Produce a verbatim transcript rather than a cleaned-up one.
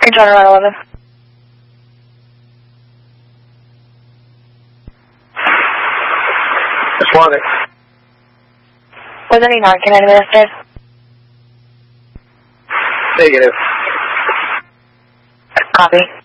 Control around eleven. Just wanted. Was any Narcan administered? Negative. Copy.